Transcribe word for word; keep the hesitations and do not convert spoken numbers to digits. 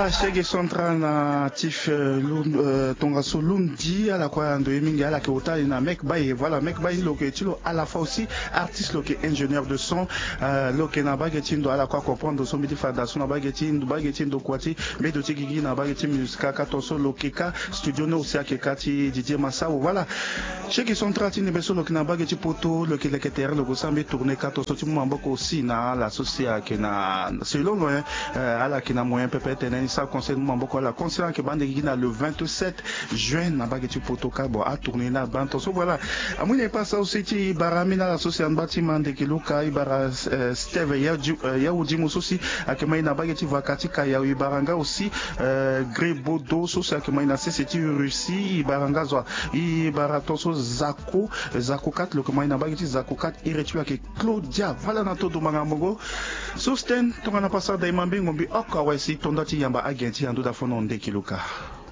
Voilà, chege central na tif tonga so lundi à la quoi ando eminga la kota na mec bay voilà mec bay lo que tu à la fois aussi artiste lo que ingénieur de son lo que na bagetin do à la quoi comprendre son midi fondation na bagetin do bagetin do kwati mais do tiki na bagetin musica ka to so lo que ka studio no aussi ka ti Didier Massao voilà chege central ti ne beso lo que na bagetin poto lo que le terre lo go sambe tourner ka to so ti mamboko aussi na la société na selon à la qui na moyen peut-être ça concerne beaucoup la concernant que bande qui na le vingt-sept juin na bageti potoka bon à tourner na bande so voilà à moi n'est pas ça aussi ti baramina la société bâtiment de kiluka ibara Steve ya ya udi musosi akema na bageti vakati ka ya ibaranga aussi grebodo so ça akema na c'est Russie ibaranga zo ibarato so zako zako kat le kema na bageti zako kat iretu ak Claudia voilà na todo mangamongo sosten tonga na pasada imambe ngombi okawesi tondati yamba agenti ando da fono ndekiluka